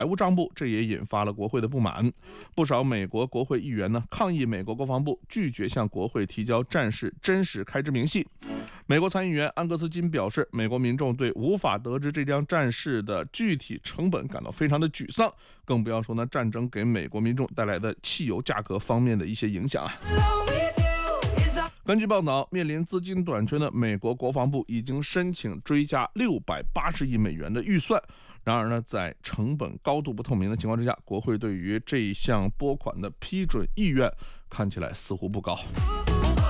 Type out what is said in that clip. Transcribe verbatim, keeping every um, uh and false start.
财务账簿，这也引发了国会的不满。不少美国国会议员呢抗议美国国防部拒绝向国会提交战事真实开支明细。美国参议员安格斯金表示，美国民众对无法得知这辆战事的具体成本感到非常的沮丧，更不要说呢战争给美国民众带来的汽油价格方面的一些影响啊。根据报道，面临资金短缺的美国国防部已经申请追加六百八十亿美元的预算。然而呢，在成本高度不透明的情况之下，国会对于这一项拨款的批准意愿看起来似乎不高。